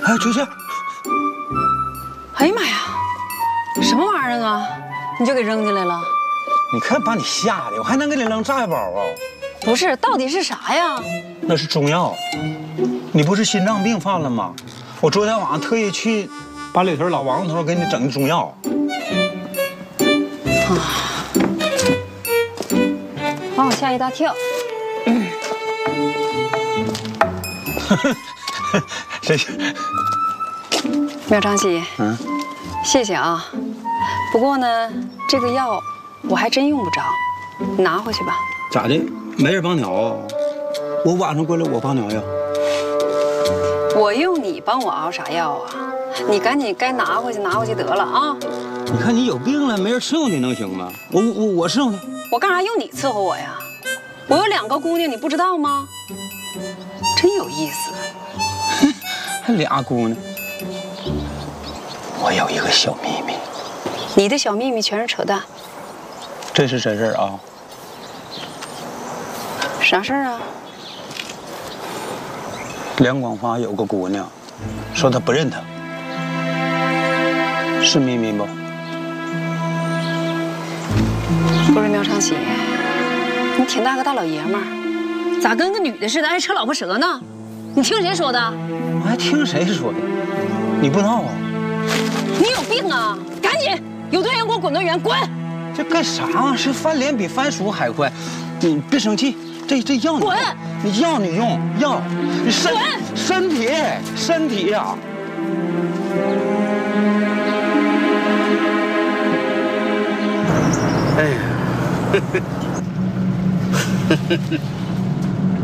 哎，秋倩， 哎呀妈呀，什么玩意儿啊？你就给扔进来了？ 你看把你吓的，我还能给你扔炸药包啊？ 不是，到底是啥呀？ 那是中药。你不是心脏病犯了吗？我昨天晚上特意去把里头老王头给你整的中药。 把我吓一大跳。 谢谢。 苗长喜，谢谢啊。不过呢，这个药我还真用不着，你拿回去吧。 咋的？没人帮你熬啊？我晚上过来我帮你熬药。 我用你帮我熬啥药啊？你赶紧该拿回去得了啊！ 你看你有病了，没人伺候你能行吗？我伺候你。 我干啥用你伺候我呀？我有2个姑娘，你不知道吗？真有意思。 还俩姑娘。我有一个小秘密。 你的小秘密全是扯淡。 这是真事儿啊。 啥事儿啊？ 梁广发有个姑娘，说他不认他，是秘密不？ 不是苗长喜，你挺大个大老爷们儿，咋跟个女的似的爱扯老婆舌呢？你听谁说的？ 我还听谁说的？你不知道啊？ 你有病啊！赶紧有多远给我滚多远，滚！ 这干啥？是翻脸比翻书还快。你别生气，这药你滚！ 你药你用药，你身体呀。哎呀。